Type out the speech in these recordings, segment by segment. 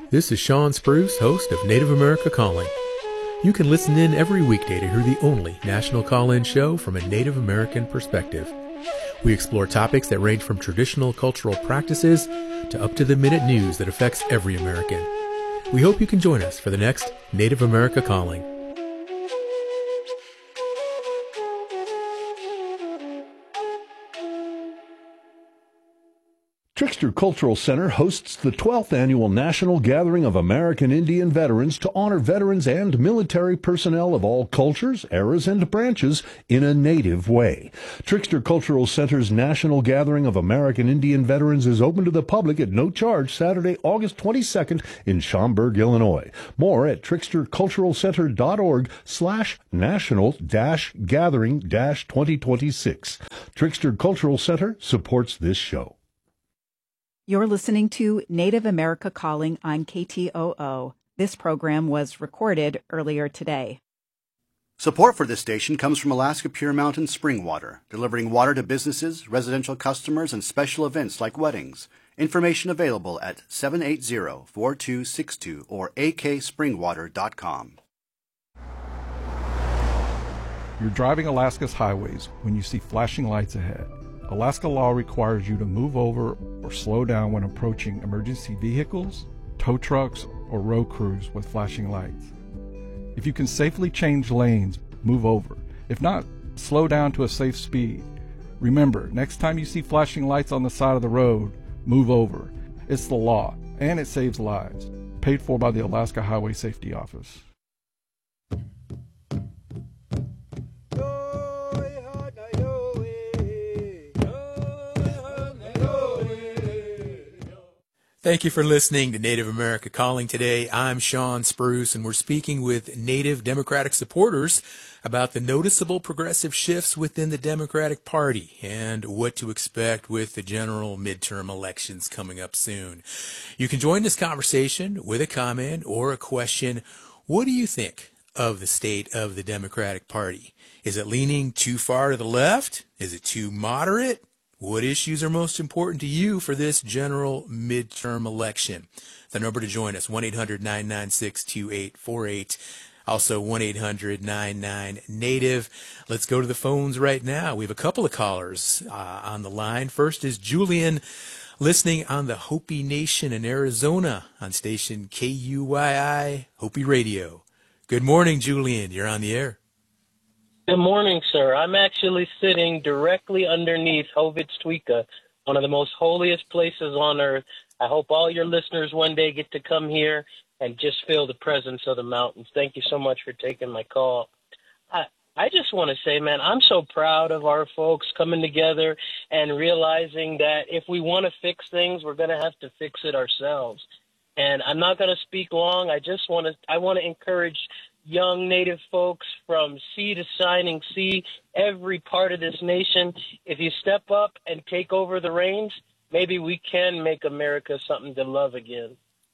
This is Sean Spruce, host of Native America Calling. You can listen in every weekday to hear the only national call-in show from a Native American perspective. We explore topics that range from traditional cultural practices to up-to-the-minute news that affects every American. We hope you can join us for the next Native America Calling. Trickster Cultural Center hosts the 12th Annual National Gathering of American Indian Veterans to honor veterans and military personnel of all cultures, eras, and branches in a Native way. Trickster Cultural Center's National Gathering of American Indian Veterans is open to the public at no charge Saturday, August 22nd in Schaumburg, Illinois. More at tricksterculturalcenter.org/national-gathering-2026. Trickster Cultural Center supports this show. You're listening to Native America Calling on KTOO. This program was recorded earlier today. Support for this station comes from Alaska Pure Mountain Spring Water, delivering water to businesses, residential customers, and special events like weddings. Information available at 780-4262 or akspringwater.com. You're driving Alaska's highways when you see flashing lights ahead. Alaska law requires you to move over or slow down when approaching emergency vehicles, tow trucks, or road crews with flashing lights. If you can safely change lanes, move over. If not, slow down to a safe speed. Remember, next time you see flashing lights on the side of the road, move over. It's the law, and it saves lives. Paid for by the Alaska Highway Safety Office. Thank you for listening to Native America Calling today. I'm Sean Spruce, and we're speaking with Native Democratic supporters about the noticeable progressive shifts within the Democratic Party and what to expect with the general midterm elections coming up soon. You can join this conversation with a comment or a question. What do you think of the state of the Democratic Party? Is it leaning too far to the left? Is it too moderate? What issues are most important to you for this general midterm election? The number to join us, 1-800-996-2848. Also, 1-800-99-NATIVE. Let's go to the phones right now. We have a couple of callers on the line. First is Julian, listening on the Hopi Nation in Arizona on station KUYI Hopi Radio. Good morning, Julian. You're on the air. Good morning, sir. I'm actually sitting directly underneath Hovitz-Tweeka, one of the most holiest places on earth. I hope all your listeners one day get to come here and just feel the presence of the mountains. Thank you so much for taking my call. I just want to say, man, I'm so proud of our folks coming together and realizing that if we want to fix things, we're going to have to fix it ourselves. And I'm not going to speak long. I want to encourage young Native folks from sea to shining sea, every part of this nation. If you step up and take over the reins, maybe we can make America something to love again.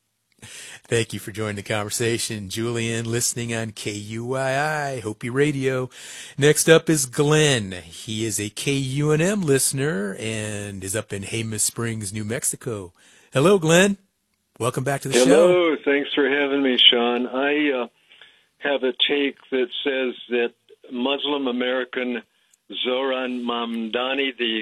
Thank you for joining the conversation, Julian, listening on KUYI Hopi Radio. Next up is Glenn. He is a KUNM listener and is up in Jemez Springs, New Mexico. Hello, Glenn. Welcome back to the show. Hello. Thanks for having me, Sean. I have a take that says that Muslim American Zohran Mamdani, the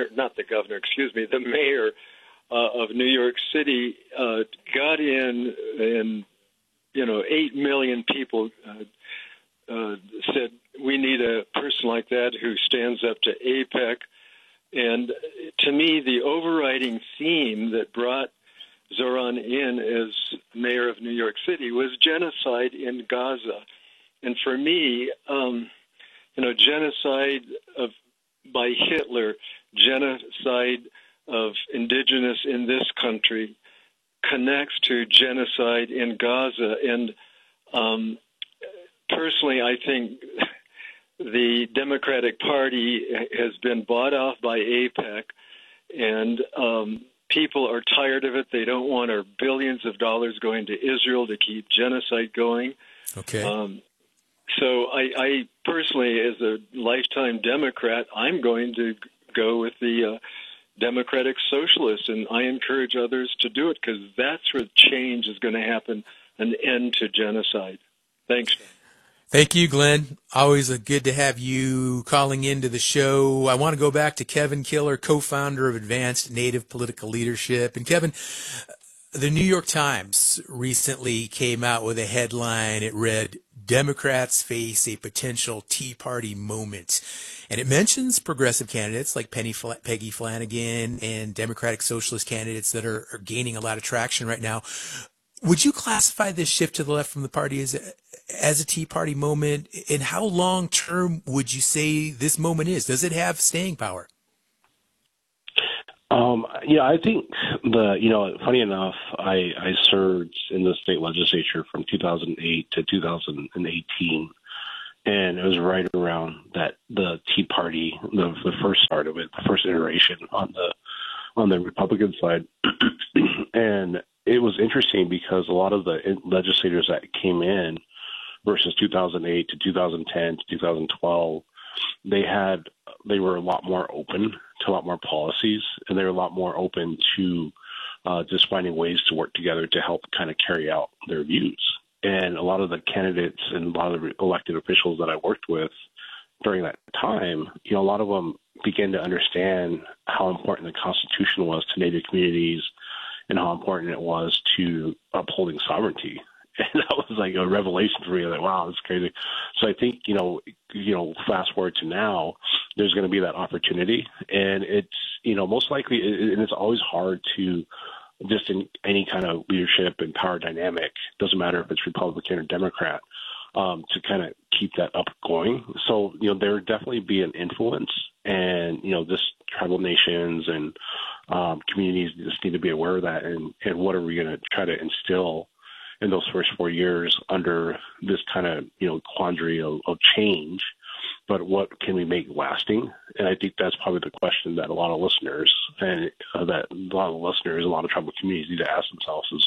mayor of New York City, got in, and 8 million people said we need a person like that who stands up to AIPAC. And to me, the overriding theme that brought Zohran in as mayor of New York City was genocide in Gaza. And for me, genocide by Hitler, genocide of indigenous in this country connects to genocide in Gaza. And personally, I think the Democratic Party has been bought off by AIPAC, and people are tired of it. They don't want our billions of dollars going to Israel to keep genocide going. Okay. So I personally, as a lifetime Democrat, I'm going to go with the democratic socialists, and I encourage others to do it because that's where change is going to happen, an end to genocide. Thanks. Thank you, Glenn. Always good to have you calling into the show. I want to go back to Kevin Killer, co-founder of Advanced Native Political Leadership. And Kevin, the New York Times recently came out with a headline. It read, "Democrats face a potential Tea Party moment." And it mentions progressive candidates like Peggy Flanagan and Democratic Socialist candidates that are gaining a lot of traction right now. Would you classify this shift to the left from the party as a Tea Party moment? And how long term would you say this moment is? Does it have staying power? I think funny enough, I served in the state legislature from 2008 to 2018. And it was right around the Tea Party, the first start of it, the first iteration on the Republican side. And it was interesting because a lot of the legislators that came in versus 2008 to 2010 to 2012, they were a lot more open to a lot more policies, and they were a lot more open to just finding ways to work together to help kind of carry out their views. And a lot of the candidates and a lot of the elected officials that I worked with during that time, a lot of them began to understand how important the Constitution was to Native communities and how important it was to upholding sovereignty. And that was like a revelation for me. Like, wow, that's crazy. So I think, fast forward to now, there's going to be that opportunity. And it's, most likely, and it's always hard to, just in any kind of leadership and power dynamic, doesn't matter if it's Republican or Democrat, to kind of keep that up going. So, there would definitely be an influence, and, this tribal nations and communities just need to be aware of that. And what are we going to try to instill in those first 4 years under this kind of, quandary of change, but what can we make lasting? And I think that's probably the question that a lot of listeners and a lot of tribal communities need to ask themselves is,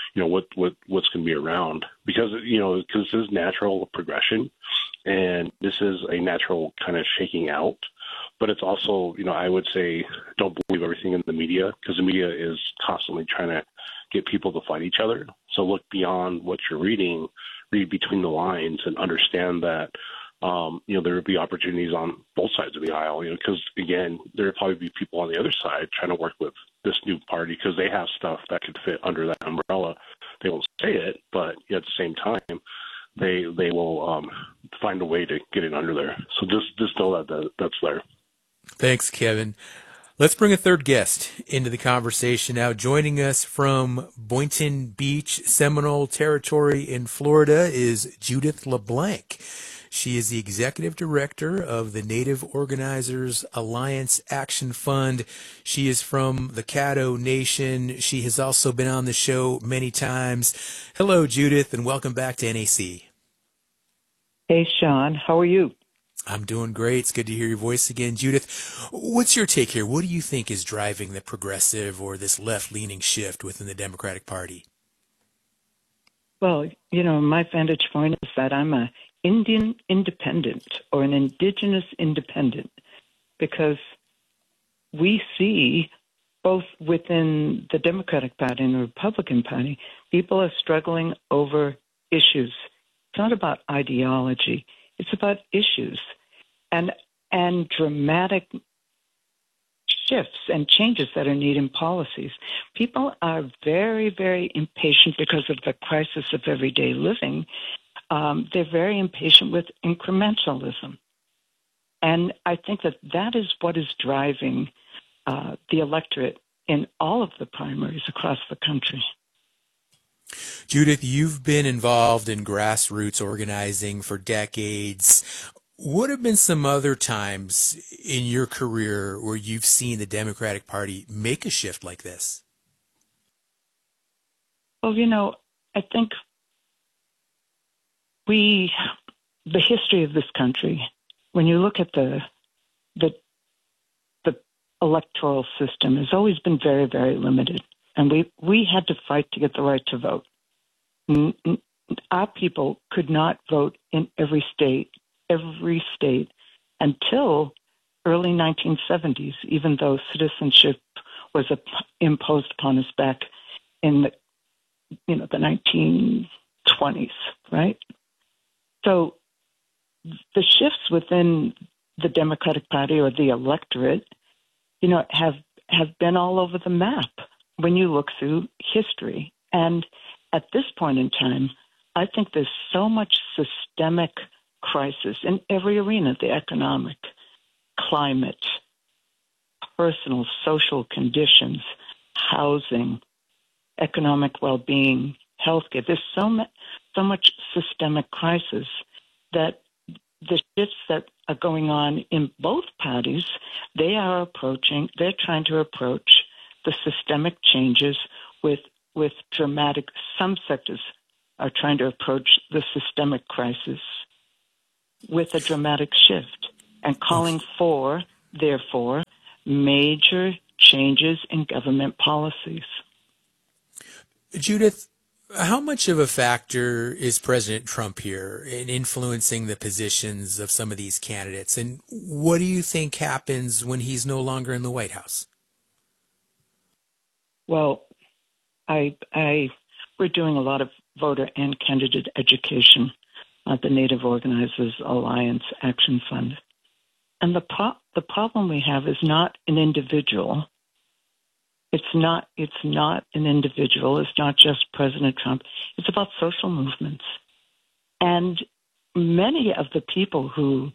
what's going to be around? Because this is natural progression, and this is a natural kind of shaking out. But it's also, I would say, don't believe everything in the media, because the media is constantly trying to get people to fight each other. So look beyond what you're reading, read between the lines, and understand that, there would be opportunities on both sides of the aisle, because, again, there would probably be people on the other side trying to work with this new party because they have stuff that could fit under that umbrella. They won't say it, but at the same time, they will find a way to get it under there. So just know that's there. Thanks, Kevin. Let's bring a third guest into the conversation now. Joining us from Boynton Beach, Seminole Territory in Florida, is Judith LeBlanc. She is the executive director of the Native Organizers Alliance Action Fund. She is from the Caddo Nation. She has also been on the show many times. Hello, Judith, and welcome back to NAC. Hey, Sean. How are you? I'm doing great. It's good to hear your voice again. Judith, what's your take here? What do you think is driving the progressive or this left-leaning shift within the Democratic Party? Well, my vantage point is that I'm an Indian independent or an indigenous independent, because we see both within the Democratic Party and the Republican Party, people are struggling over issues. It's not about ideology. It's about issues and dramatic shifts and changes that are needed in policies. People are very, very impatient because of the crisis of everyday living. They're very impatient with incrementalism. And I think that is what is driving the electorate in all of the primaries across the country. Judith, you've been involved in grassroots organizing for decades. What have been some other times in your career where you've seen the Democratic Party make a shift like this? Well, I think the history of this country, when you look at the electoral system, has always been very, very limited. And we had to fight to get the right to vote. Our people could not vote in every state until early 1970s, even though citizenship was imposed upon us back in the 1920s, right? So the shifts within the Democratic Party or the electorate, have been all over the map when you look through history. And at this point in time, I think there's so much systemic crisis in every arena: the economic, climate, personal, social conditions, housing, economic well-being, healthcare. There's so much systemic crisis that the shifts that are going on in both parties, they're trying to approach the systemic changes with dramatic. Some sectors are trying to approach the systemic crisis with a dramatic shift and calling for, therefore, major changes in government policies. Judith, how much of a factor is President Trump here in influencing the positions of some of these candidates? And what do you think happens when he's no longer in the White House? Well, we're doing a lot of voter and candidate education at the Native Organizers Alliance Action Fund. And the problem we have is not an individual. It's not an individual. It's not just President Trump. It's about social movements. And many of the people who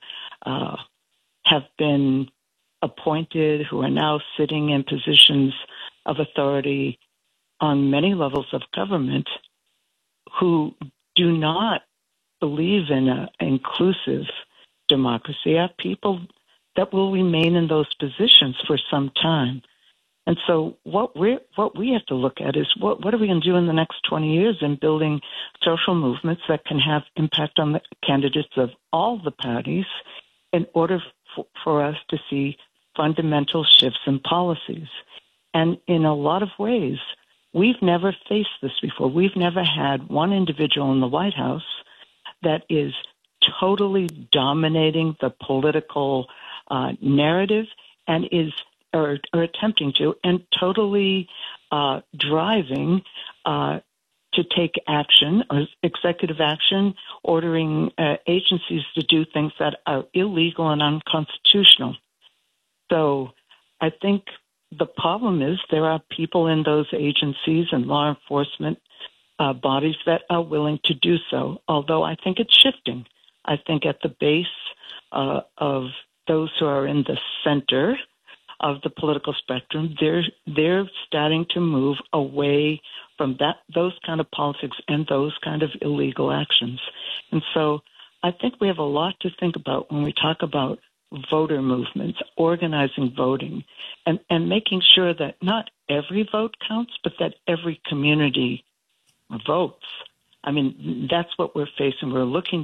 have been appointed, who are now sitting in positions of authority on many levels of government, who do not believe in an inclusive democracy, are people that will remain in those positions for some time. And so what we have to look at is what are we going to do in the next 20 years in building social movements that can have impact on the candidates of all the parties in order for us to see fundamental shifts in policies. And in a lot of ways, we've never faced this before. We've never had one individual in the White House that is totally dominating the political narrative and or attempting to, and totally driving to take action, or executive action, ordering agencies to do things that are illegal and unconstitutional. So I think the problem is there are people in those agencies and law enforcement bodies that are willing to do so, although I think it's shifting. I think at the base of those who are in the center of the political spectrum, they're starting to move away from those kind of politics and those kind of illegal actions. And so I think we have a lot to think about when we talk about voter movements, organizing voting, and making sure that not every vote counts, but that every community votes. I mean, that's what we're facing. We're looking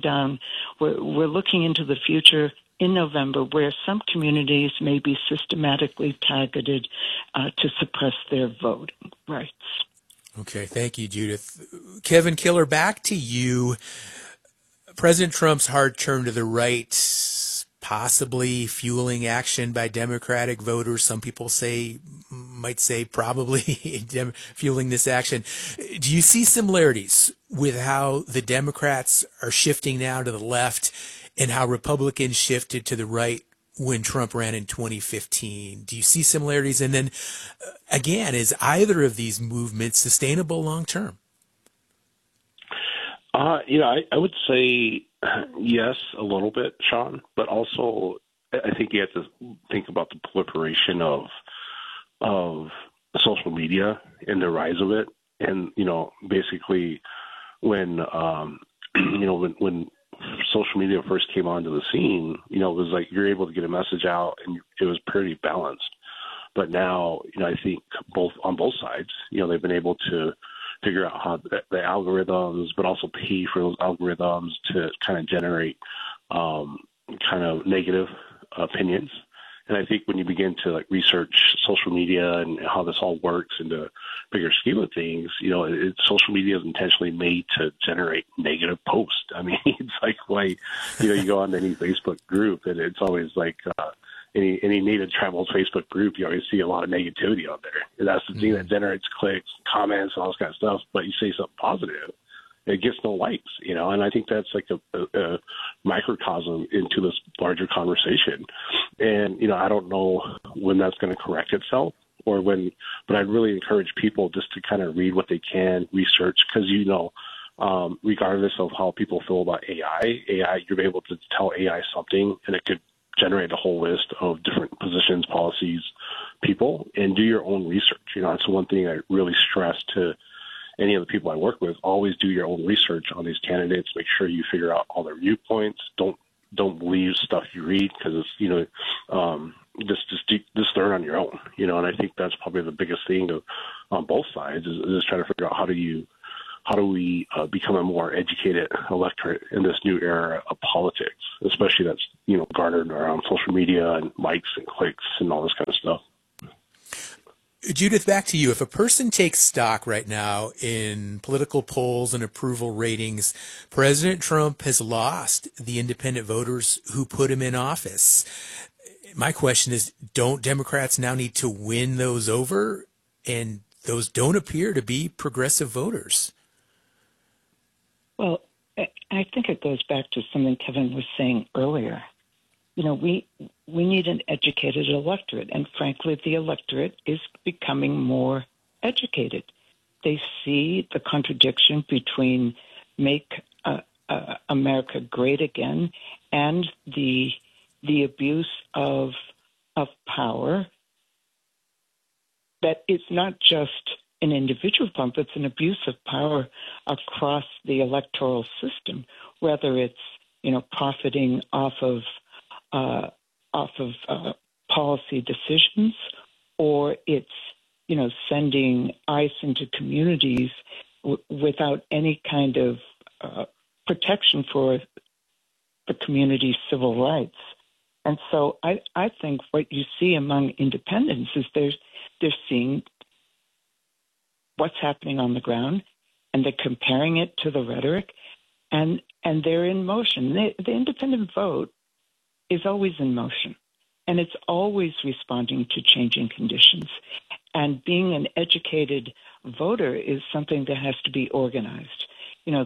into the future in November, where some communities may be systematically targeted to suppress their voting rights. Okay, thank you, Judith. Kevin Killer, back to you. President Trump's hard turn to the right, possibly fueling action by Democratic voters. Some people might say probably fueling this action. Do you see similarities with how the Democrats are shifting now to the left and how Republicans shifted to the right when Trump ran in 2015? Do you see similarities? And then, again, is either of these movements sustainable long term? I would say yes, a little bit, Sean, but also I think you have to think about the proliferation of social media and the rise of it. And, basically when social media first came onto the scene, it was like you're able to get a message out and it was pretty balanced. But now, I think on both sides, they've been able to figure out how the algorithms, but also pay for those algorithms to kind of generate kind of negative opinions. And I think when you begin to research social media and how this all works in the bigger scheme of things, social media is intentionally made to generate negative posts. I mean, it's like why, you go on any Facebook group and it's always like, any native tribal Facebook group, you always see a lot of negativity on there. And that's the thing that generates clicks, comments, and all this kind of stuff. But you say something positive, it gets no likes, and I think that's like a microcosm into this larger conversation. And, I don't know when that's going to correct itself or when, but I'd really encourage people just to kind of read what they can, research, because, regardless of how people feel about AI, you're able to tell AI something and it could generate a whole list of different positions, policies, people, and do your own research. That's one thing I really stress to any of the people I work with. Leave do your own research on these candidates. Make sure you figure out all their viewpoints. Don't believe stuff you read because it's, just learn on your own, and I think that's probably the biggest thing on both sides is trying to figure out how do we become a more educated electorate in this new era of politics, especially that's, garnered around social media and likes and clicks and all this kind of stuff. Judith, back to you. If a person takes stock right now in political polls and approval ratings, President Trump has lost the independent voters who put him in office. My question is, don't Democrats now need to win those over? And those don't appear to be progressive voters. Well, I think it goes back to something Kevin was saying earlier. We need an educated electorate, and frankly, the electorate is becoming more educated. They see the contradiction between make America great again and the abuse of power. That it's not just an individual bump, it's an abuse of power across the electoral system, whether it's, profiting off of policy decisions, or it's, sending ICE into communities without any kind of protection for the community's civil rights. And so I think what you see among independents is they're seeing what's happening on the ground, and they're comparing it to the rhetoric, and they're in motion. The independent vote is always in motion, and it's always responding to changing conditions. And being an educated voter is something that has to be organized. In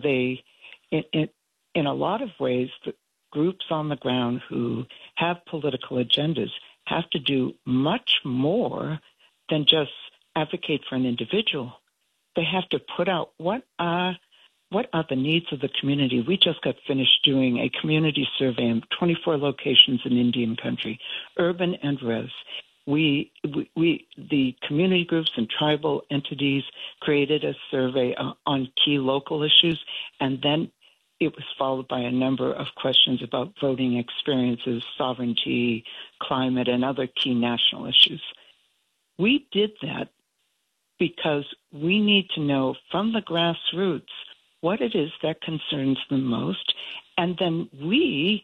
a lot of ways, the groups on the ground who have political agendas have to do much more than just advocate for an individual. They have to put out what are the needs of the community. We just got finished doing a community survey in 24 locations in Indian country, urban and res. We the community groups and tribal entities created a survey on key local issues, and then it was followed by a number of questions about voting experiences, sovereignty, climate, and other key national issues. We did that because we need to know from the grassroots what it is that concerns them most. And then we,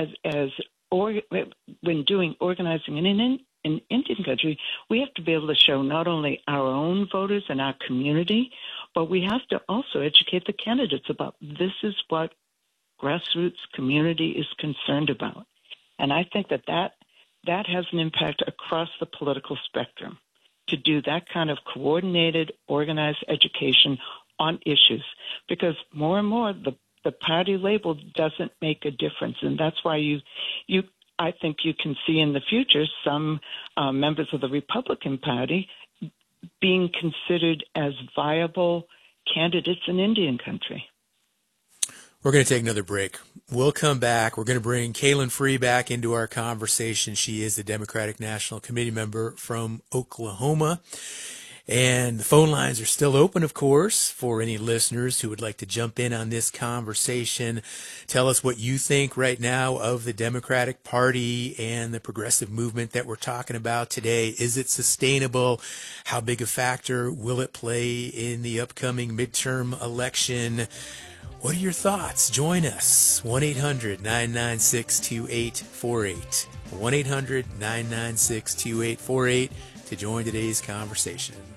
when doing organizing in Indian country, we have to be able to show not only our own voters and our community, but we have to also educate the candidates about this is what grassroots community is concerned about. And I think that has an impact across the political spectrum, to do that kind of coordinated, organized education on issues, because more and more the party label doesn't make a difference. And that's why I think you can see in the future some members of the Republican Party being considered as viable candidates in Indian country. We're going to take another break. We'll come back. We're going to bring Kaylin Free back into our conversation. She is the Democratic National Committee member from Oklahoma. And the phone lines are still open, of course, for any listeners who would like to jump in on this conversation. Tell us what you think right now of the Democratic Party and the progressive movement that we're talking about today. Is it sustainable? How big a factor will it play in the upcoming midterm election? What are your thoughts? Join us. 1-800-996-2848. 1-800-996-2848 to join today's conversation.